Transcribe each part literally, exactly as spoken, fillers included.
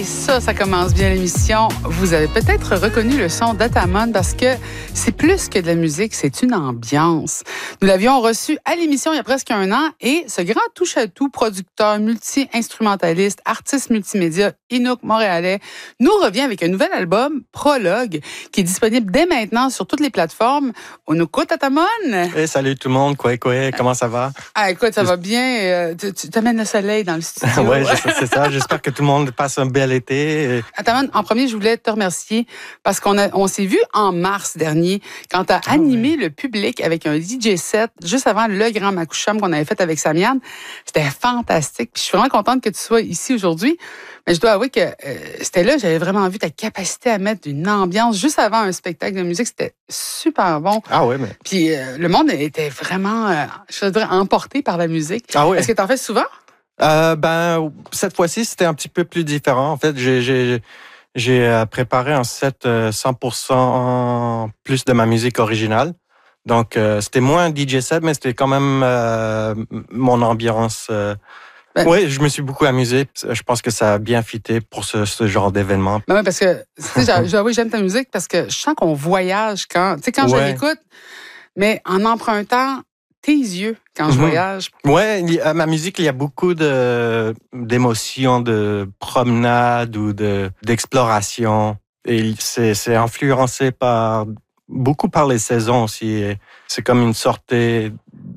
Et ça, ça commence bien l'émission. Vous avez peut-être reconnu le son d'Atamon parce que c'est plus que de la musique, c'est une ambiance. Nous l'avions reçu à l'émission il y a presque un an et ce grand touche-à-tout, producteur, multi-instrumentaliste, artiste multimédia, Inuk montréalais, nous revient avec un nouvel album, Prologue, qui est disponible dès maintenant sur toutes les plateformes. On écoute Atamon. Hey, salut tout le monde, quoi, quoi, comment ça va? Ah, écoute, ça va bien. Tu, tu t'amènes le soleil dans le studio. Oui, c'est ça. J'espère que tout le monde passe un bel été. Atamon, en premier, je voulais te remercier parce qu'on a, on s'est vu en mars dernier quand tu as ah, animé oui. le public avec un D J set juste avant le grand Makoucham qu'on avait fait avec Samian. C'était fantastique. Puis je suis vraiment contente que tu sois ici aujourd'hui. Mais je dois avouer que euh, c'était là, j'avais vraiment vu ta capacité à mettre une ambiance juste avant un spectacle de musique. C'était super bon. Ah oui, mais... Puis euh, le monde était vraiment, euh, je dirais, emporté par la musique. Ah oui. Est-ce que tu en fais souvent? Euh, ben, cette fois-ci, c'était un petit peu plus différent. En fait, j'ai, j'ai, j'ai préparé un set cent pour cent plus de ma musique originale. Donc, euh, c'était moins un D J set, mais c'était quand même euh, mon ambiance. Euh, Ben, oui, je me suis beaucoup amusé. Je pense que ça a bien fité pour ce, ce genre d'événement. Ben oui, parce que, tu sais, j'avoue, j'aime ta musique parce que je sens qu'on voyage quand, tu sais, quand ouais. je l'écoute, mais en empruntant tes yeux quand je mm-hmm. voyage. Oui, à ma musique, il y a beaucoup de, d'émotions, de promenade ou de, d'exploration. Et c'est, c'est influencé par, beaucoup par les saisons aussi. C'est comme une sortie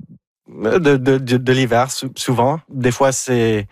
de, de, de, de l'hiver, souvent. Des fois, c'est,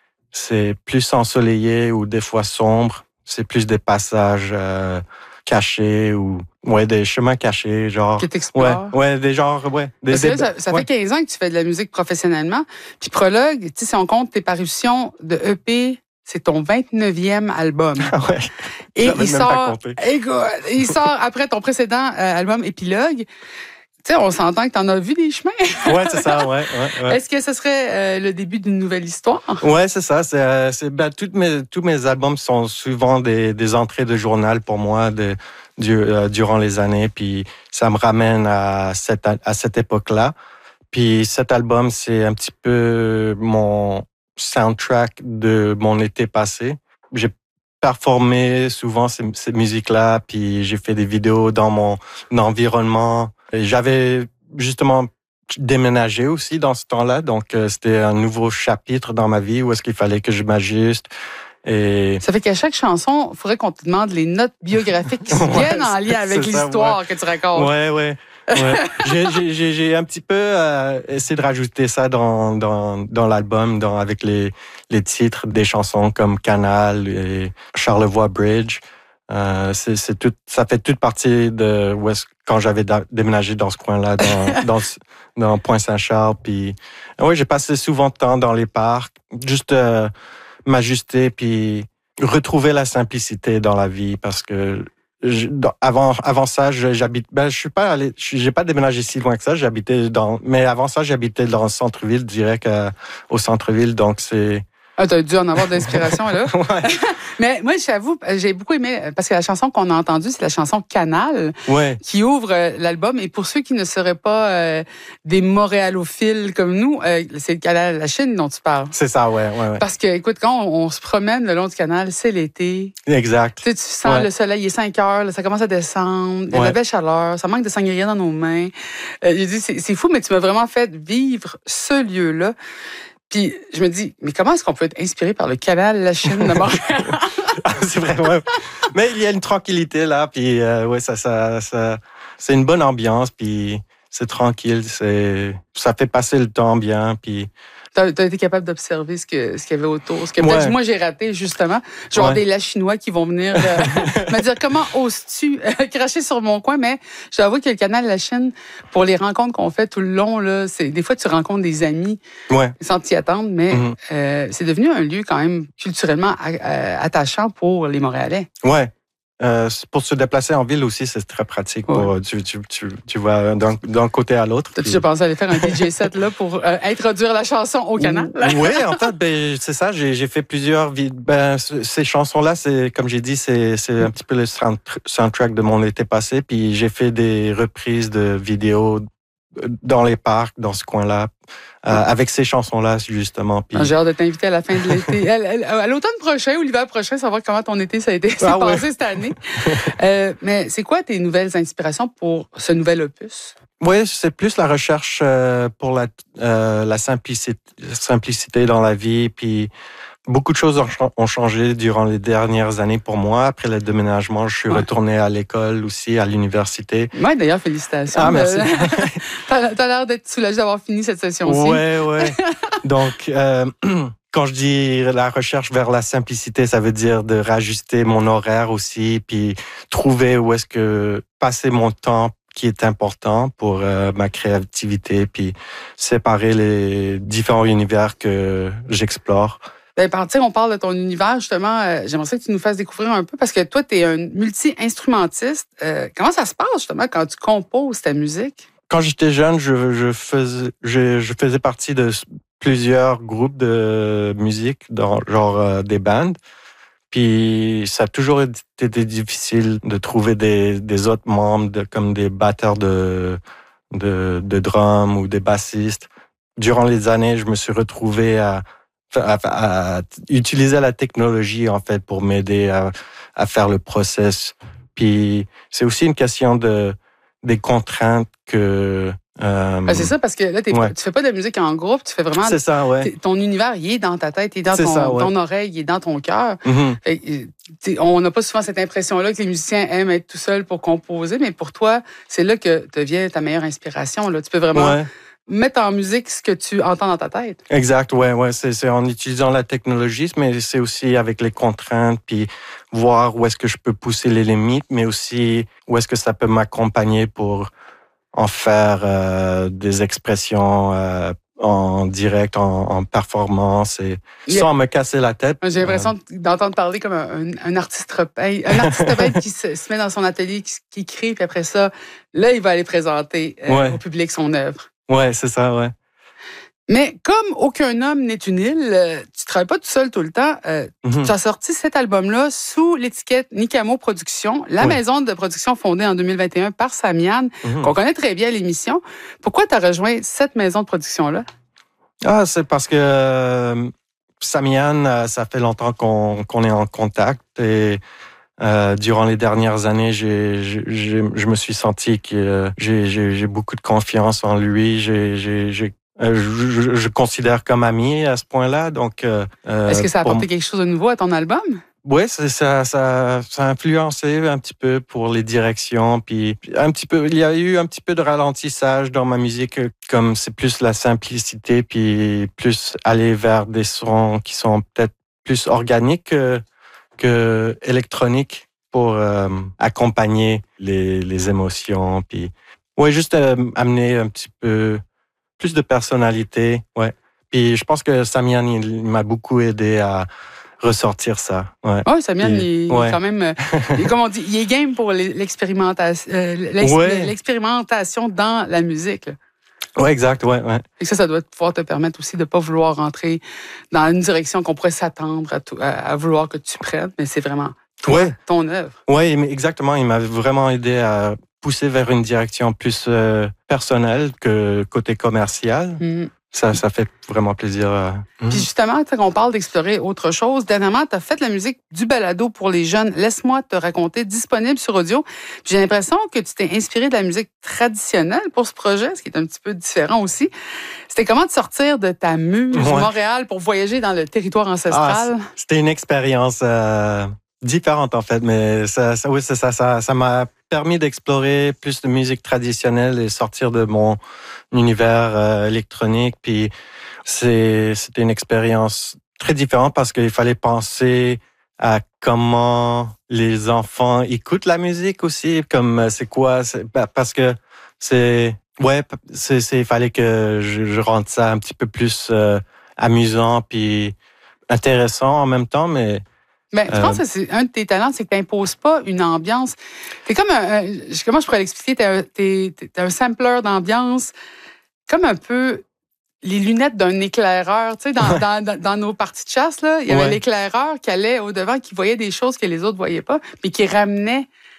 c'est plus ensoleillé ou des fois sombre. C'est plus des passages euh, cachés ou ouais, des chemins cachés, genre. Que t'explores. Ouais, ouais, des genres, ouais. Des, Parce que là, des, ça, ça ouais. fait quinze ans que tu fais de la musique professionnellement. Puis Prologue, tu sais, si on compte tes parutions de E P, c'est ton vingt-neuvième album. Ah ouais. Et il même sort, pas écoute, il sort après ton précédent euh, album Épilogue. Tu sais, on s'entend que tu en as vu des chemins. Oui, c'est ça, ouais, ouais, ouais. Est-ce que ce serait euh, le début d'une nouvelle histoire? Oui, c'est ça. C'est, euh, c'est, ben, toutes mes, tous mes albums sont souvent des, des entrées de journal pour moi de, du, euh, durant les années. Puis ça me ramène à cette, à cette époque-là. Puis cet album, c'est un petit peu mon soundtrack de mon été passé. J'ai performé souvent ces, ces musiques-là, puis j'ai fait des vidéos dans mon environnement. Et j'avais justement déménagé aussi dans ce temps-là, donc euh, c'était un nouveau chapitre dans ma vie où est-ce qu'il fallait que je m'ajuste. Et... Ça fait qu'à chaque chanson, il faudrait qu'on te demande les notes biographiques qui ouais, viennent en lien avec l'histoire ouais. que tu racontes. Oui, oui. Ouais. j'ai, j'ai, j'ai un petit peu euh, essayé de rajouter ça dans, dans, dans l'album, dans, avec les, les titres des chansons comme Canal et Charlevoix Bridge. Euh, c'est, c'est tout, ça fait toute partie de où est-ce, quand j'avais da, déménagé dans ce coin-là, dans, dans, dans Pointe-Saint-Charles. Puis, oui, j'ai passé souvent de temps dans les parcs, juste euh, m'ajuster puis retrouver la simplicité dans la vie parce que je, avant, avant ça, j'habite, ben, je suis pas allé, j'ai pas déménagé si loin que ça. J'habitais dans, mais avant ça, j'habitais dans le centre-ville, direct euh, au centre-ville. Donc c'est. Ah, t'as dû en avoir de l'inspiration, là. Ouais. Mais moi, j'avoue, j'ai beaucoup aimé, parce que la chanson qu'on a entendue, c'est la chanson Canal, ouais. qui ouvre euh, l'album. Et pour ceux qui ne seraient pas euh, des montréalophiles comme nous, euh, c'est le canal La Chine dont tu parles. C'est ça, ouais, ouais, ouais. Parce que, écoute, quand on, on se promène le long du canal, c'est l'été. Exact. Tu sais, tu sens ouais. le soleil, il est cinq heures, là, ça commence à descendre, il y a ouais. de la belle chaleur, ça manque de sangria dans nos mains. Euh, j'ai dit, c'est, c'est fou, mais tu m'as vraiment fait vivre ce lieu-là. Puis je me dis, mais comment est-ce qu'on peut être inspiré par le canal La Chine de Montréal? C'est vrai, ouais. Mais il y a une tranquillité là, puis euh, ouais, ça, ça, ça, c'est une bonne ambiance, puis c'est tranquille, c'est, ça fait passer le temps bien, puis. T'as, t'as été capable d'observer ce, que, ce qu'il y avait autour. Ce que peut-être ouais. moi j'ai raté, justement. Genre ouais. des Lachinois qui vont venir euh, me dire comment oses-tu euh, cracher sur mon coin. Mais j'avoue que le canal La Chine, pour les rencontres qu'on fait tout le long, là, c'est, des fois tu rencontres des amis ouais. sans t'y attendre, mais mm-hmm. euh, c'est devenu un lieu quand même culturellement euh, attachant pour les Montréalais. Ouais. Euh, pour se déplacer en ville aussi, c'est très pratique. Pour, ouais. tu, tu, tu, tu vas d'un, d'un côté à l'autre. T'as-tu déjà pensé aller faire un D J set là, pour euh, introduire la chanson au canal? Oui, en fait, ben, c'est ça. J'ai, j'ai fait plusieurs... Ben, ces chansons-là, c'est, comme j'ai dit, c'est, c'est un petit peu le soundtrack de mon été passé. Puis j'ai fait des reprises de vidéos dans les parcs, dans ce coin-là, euh, avec ces chansons-là, justement. Puis... J'ai hâte de t'inviter à la fin de l'été. à, à, à l'automne prochain ou l'hiver prochain, savoir comment ton été ça a été s'est ah, passé ouais. cette année. euh, mais c'est quoi tes nouvelles inspirations pour ce nouvel opus? Oui, c'est plus la recherche euh, pour la, euh, la simplicité, simplicité dans la vie, puis beaucoup de choses ont changé durant les dernières années pour moi. Après le déménagement, je suis ouais. retourné à l'école aussi, à l'université. Oui, d'ailleurs, félicitations. Ah, merci. T'as, t'as l'air d'être soulagé d'avoir fini cette session-ci. Oui, oui. Donc, euh, quand je dis la recherche vers la simplicité, ça veut dire de rajuster mon horaire aussi, puis trouver où est-ce que passer mon temps qui est important pour euh, ma créativité, puis séparer les différents univers que j'explore. Ben, partir, on parle de ton univers, justement. Euh, j'aimerais ça que tu nous fasses découvrir un peu, parce que toi, tu es un multi-instrumentiste. Euh, comment ça se passe, justement, quand tu composes ta musique? Quand j'étais jeune, je, je, faisais, je, je faisais partie de plusieurs groupes de musique, dans, genre euh, des bandes. Puis ça a toujours été difficile de trouver des, des autres membres, de, comme des batteurs de, de, de drum ou des bassistes. Durant les années, je me suis retrouvé à, à, à utiliser la technologie, en fait, pour m'aider à, à faire le process. Puis c'est aussi une question de, des contraintes que... Euh, ben c'est ça, parce que là, t'es, ouais. tu fais pas de musique en groupe, tu fais vraiment... C'est ça, ouais. Ton univers, il est dans ta tête, il est dans ton, ça, ouais. ton oreille, il est dans ton cœur. Mm-hmm. On n'a pas souvent cette impression-là que les musiciens aiment être tout seuls pour composer, mais pour toi, c'est là que devient ta meilleure inspiration. Là. Tu peux vraiment ouais. mettre en musique ce que tu entends dans ta tête. Exact, ouais, ouais. C'est, c'est en utilisant la technologie, mais c'est aussi avec les contraintes, puis voir où est-ce que je peux pousser les limites, mais aussi où est-ce que ça peut m'accompagner pour... en faire euh, des expressions euh, en direct, en, en performance, et yeah. sans me casser la tête. J'ai l'impression euh... d'entendre parler comme un, un artiste peintre, un artiste peintre qui se, se met dans son atelier, qui, qui crée, puis après ça, là, il va aller présenter euh, ouais. au public son œuvre. Ouais, c'est ça, ouais. Mais comme aucun homme n'est une île, euh, tu travailles pas tout seul tout le temps. Euh, mm-hmm. Tu as sorti cet album-là sous l'étiquette Nicamo Productions, la oui. maison de production fondée en deux mille vingt et un par Samian, mm-hmm. qu'on connaît très bien à l'émission. Pourquoi tu as rejoint cette maison de production-là? Ah, c'est parce que euh, Samian, ça fait longtemps qu'on, qu'on est en contact et euh, durant les dernières années, j'ai, j'ai, je me suis senti que euh, j'ai, j'ai, j'ai beaucoup de confiance en lui. J'ai, j'ai, j'ai Euh, je, je, je considère comme ami à ce point-là, donc... Euh, Est-ce que ça a apporté quelque chose de nouveau à ton album? Oui, ça, ça, ça, ça a influencé un petit peu pour les directions, puis un petit peu, il y a eu un petit peu de ralentissage dans ma musique, comme c'est plus la simplicité, puis plus aller vers des sons qui sont peut-être plus organiques que, que électroniques pour euh, accompagner les, les émotions, puis... Oui, juste euh, amener un petit peu... plus de personnalité, ouais. Puis je pense que Samian, il m'a beaucoup aidé à ressortir ça. Ouais, oh, Samian, Puis, il, ouais. il est quand même, il, comme on dit, il est game pour l'expérimentation, euh, l'ex, ouais. l'expérimentation dans la musique. Oui, exact, ouais, ouais. Et ça, ça doit pouvoir te permettre aussi de ne pas vouloir rentrer dans une direction qu'on pourrait s'attendre à, tout, à, à vouloir que tu prennes, mais c'est vraiment toi, ouais. ton œuvre. Oui, exactement. Il m'a vraiment aidé à pousser vers une direction plus euh, personnelle que côté commercial. Mm. Ça, ça fait vraiment plaisir. Euh... Puis justement, quand on parle d'explorer autre chose, dernièrement, tu as fait la musique du balado pour les jeunes. Laisse-moi te raconter, disponible sur audio. Puis j'ai l'impression que tu t'es inspiré de la musique traditionnelle pour ce projet, ce qui est un petit peu différent aussi. C'était comment de sortir de ta muse ouais. Montréal pour voyager dans le territoire ancestral? Ah, c'était une expérience euh, différente, en fait, mais ça, ça, oui, ça, ça, ça, ça m'a permis d'explorer plus de musique traditionnelle et sortir de mon univers euh, électronique. Puis c'est, c'était une expérience très différente parce qu'il fallait penser à comment les enfants écoutent la musique aussi, comme c'est quoi, c'est, parce que c'est, ouais, c'est, c'est, il fallait que je, je rende ça un petit peu plus euh, amusant puis intéressant en même temps, mais Ben, je pense euh, que c'est un de tes talents, c'est que tu n'imposes pas une ambiance. T'es comme un, un, comment je pourrais l'expliquer? T'es un, t'es, t'es un sampler d'ambiance, comme un peu les lunettes d'un éclaireur. Tu sais, dans, dans, dans, dans nos parties de chasse, là, il y avait ouais. l'éclaireur qui allait au-devant, qui voyait des choses que les autres ne voyaient pas, mais qui ramenait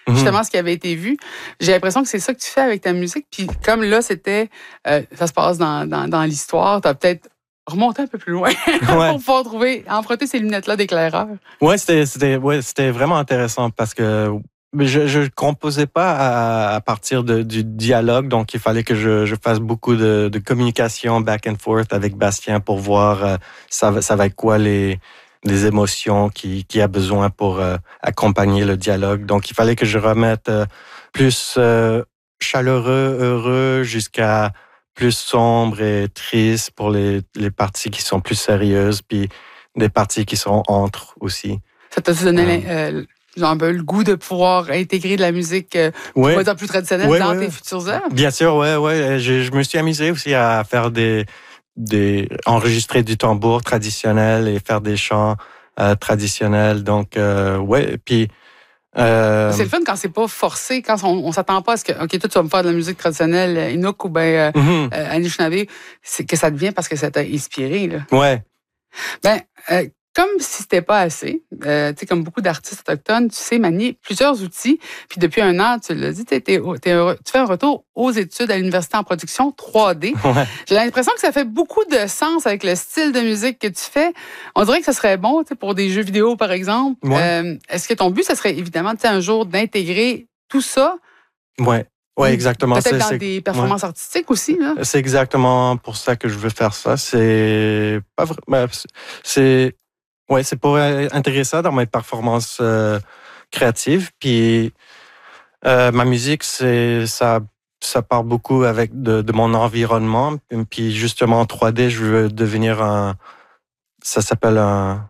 justement mm-hmm. ce qui avait été vu. J'ai l'impression que c'est ça que tu fais avec ta musique. Puis comme là, c'était, euh, ça se passe dans, dans, dans l'histoire, tu as peut-être remonté un peu plus loin ouais. pour pouvoir trouver, emprunter ces lunettes-là d'éclaireur. Oui, c'était, c'était, ouais, c'était vraiment intéressant parce que je ne composais pas à, à partir de, du dialogue, donc il fallait que je, je fasse beaucoup de, de communication back and forth avec Bastien pour voir euh, ça, ça va être quoi les, les émotions qu'il qui a besoin pour euh, accompagner le dialogue. Donc il fallait que je remette euh, plus euh, chaleureux, heureux, jusqu'à plus sombre et triste pour les, les parties qui sont plus sérieuses, puis des parties qui sont entre aussi. Ça t'a donné euh, genre un peu le goût de pouvoir intégrer de la musique euh, ouais. plus, plus traditionnelle ouais, dans ouais, tes ouais. futures œuvres? Bien sûr, ouais, ouais. Je, je me suis amusé aussi à faire des, des enregistrer du tambour traditionnel et faire des chants euh, traditionnels. Donc, euh, ouais, puis. Euh... C'est le fun quand c'est pas forcé, quand on, on s'attend pas à ce que, OK, toi, tu vas me faire de la musique traditionnelle, Inuk ou bien euh, mm-hmm. euh, Anishinaabe, c'est que ça devient parce que ça t'a inspiré, là. Ouais. Ben, euh, comme si c'était pas assez, euh, tu sais, comme beaucoup d'artistes autochtones, tu sais manier plusieurs outils. Puis depuis un an, tu l'as dit, t'es, t'es, t'es heureux, tu fais un retour aux études à l'université en production trois D. Ouais. J'ai l'impression que ça fait beaucoup de sens avec le style de musique que tu fais. On dirait que ça serait bon, tu sais, pour des jeux vidéo, par exemple. Ouais. Euh, est-ce que ton but, ça serait évidemment, tu sais, un jour d'intégrer tout ça? Ouais. Oui, exactement. Peut-être c'est, dans c'est, des performances ouais. artistiques aussi, là. C'est exactement pour ça que je veux faire ça. C'est pas vrai. C'est ouais, c'est pour intégrer ça dans mes performances euh, créatives. Puis euh, ma musique, c'est ça, ça part beaucoup avec de, de mon environnement. Puis justement en trois D, je veux devenir un. Ça s'appelle un.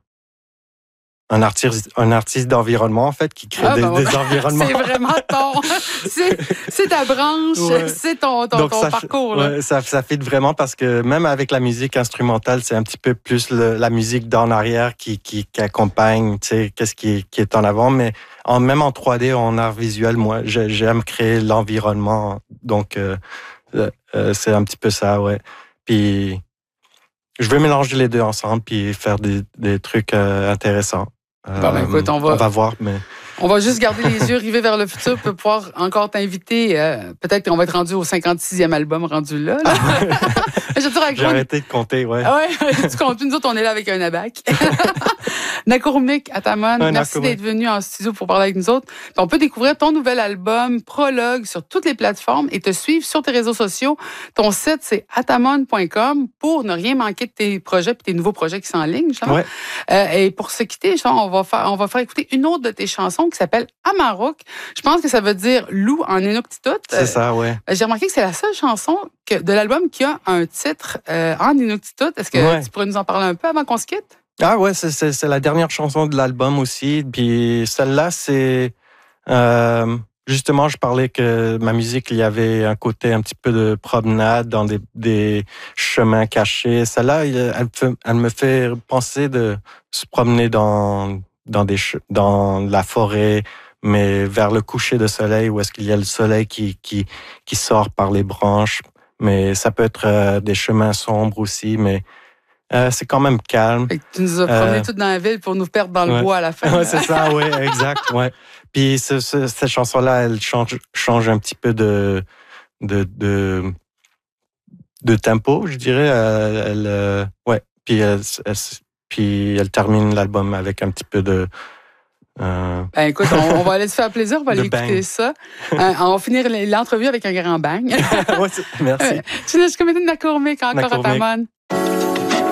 Un artiste, un artiste d'environnement, en fait, qui crée ah, des, ben, des environnements. C'est vraiment ton... C'est, c'est ta branche, ouais. c'est ton, ton, ton ça, parcours. Là. Ouais, ça, ça fit vraiment parce que même avec la musique instrumentale, c'est un petit peu plus le, la musique d'en arrière qui, qui, qui accompagne, tu sais, qu'est-ce qui, qui est en avant. Mais en, même en trois D, en art visuel, moi, j'aime créer l'environnement. Donc, euh, euh, c'est un petit peu ça, ouais. Puis... Je veux mélanger les deux ensemble puis faire des, des trucs euh, intéressants. Euh, bon, ben, écoute, on va, on va voir, mais... On va juste garder les yeux rivés vers le futur pour pouvoir encore t'inviter. Euh, peut-être qu'on va être rendu au cinquante-sixième album rendu là. là. J'ai arrêté de compter, ouais. Ouais, tu comptes. Nous autres, on est là avec un abac. Nakurumik Atamon, ouais, merci d'être venu en studio pour parler avec nous autres. Puis on peut découvrir ton nouvel album, Prologue, sur toutes les plateformes et te suivre sur tes réseaux sociaux. Ton site, c'est atamon point com pour ne rien manquer de tes projets et tes nouveaux projets qui sont en ligne. Ouais. Euh, et pour se quitter, on va, faire, on va faire écouter une autre de tes chansons qui s'appelle Amaruk. Je pense que ça veut dire loup en Inuktitut. C'est ça, ouais. Euh, j'ai remarqué que c'est la seule chanson que, de l'album qui a un titre euh, en Inuktitut. Est-ce que ouais. tu pourrais nous en parler un peu avant qu'on se quitte? Ah ouais, c'est, c'est, c'est la dernière chanson de l'album aussi. Puis celle-là, c'est... Euh, justement, je parlais que ma musique, il y avait un côté un petit peu de promenade dans des, des chemins cachés. Celle-là, elle, elle me fait penser de se promener dans, dans, des, dans la forêt, mais vers le coucher de soleil, où est-ce qu'il y a le soleil qui, qui, qui sort par les branches. Mais ça peut être euh, des chemins sombres aussi, mais... Euh, c'est quand même calme. Fait que tu nous as promené euh, toutes dans la ville pour nous perdre dans le ouais. bois à la fin. Ouais, c'est ça, oui, exact. Ouais. Puis ce, ce, cette chanson-là, elle change, change un petit peu de, de, de, de tempo, je dirais. Elle, elle, euh, ouais. Puis elle, elle, puis elle termine l'album avec un petit peu de... Euh... Ben écoute, on, on va aller se faire plaisir, on va aller écouter ça. Euh, on va finir l'entrevue avec un grand bang. Ouais, merci. Tu n'as juste commis une Nakurumik encore à Atamon.